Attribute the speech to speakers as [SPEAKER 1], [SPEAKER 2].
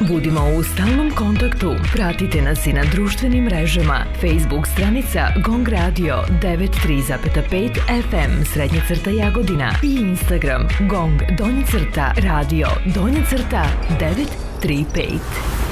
[SPEAKER 1] Budimo u stalnom kontaktu. Pratite nas i na društvenim mrežama. Facebook stranica Gong Radio 93,5 FM _ Jagodina i Instagram Gong _ Radio _ 935.